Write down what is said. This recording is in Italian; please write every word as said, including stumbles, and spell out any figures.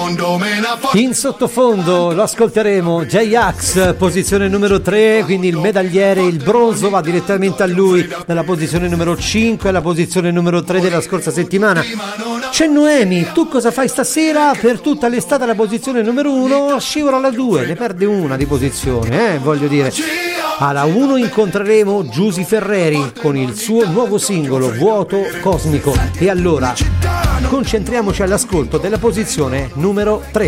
In sottofondo lo ascolteremo, J-Ax, posizione numero tre, quindi il medagliere, il bronzo va direttamente a lui dalla posizione numero cinque alla posizione numero tre della scorsa settimana. C'è Noemi, tu cosa fai stasera? Per tutta l'estate alla posizione numero uno, scivola alla due, ne perde una di posizione, eh, voglio dire. Alla uno incontreremo Giusy Ferreri con il suo nuovo singolo Vuoto Cosmico. E allora concentriamoci all'ascolto della posizione numero tre.